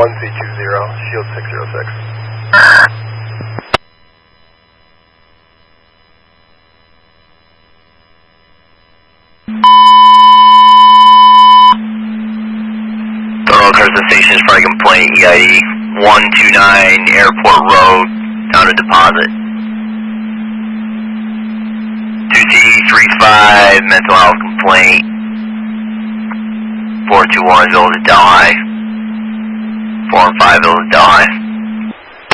1C20, Shield 606. Toronto Crescent Station is for a complaint, EIE 129 Airport Road, down to deposit. 2C35, mental health complaint. 421 Villa to Delhi. 4 and 5 Villa to Delhi.